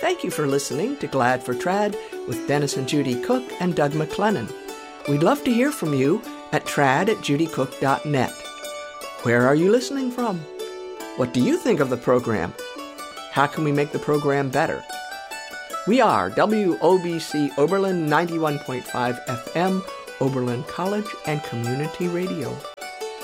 Thank you for listening to Glad for Trad with Dennis and Judy Cook and Doug McLennan. We'd love to hear from you at trad@judycook.net. Where are you listening from? What do you think of the program? How can we make the program better? We are WOBC Oberlin 91.5 FM, Oberlin College and Community Radio.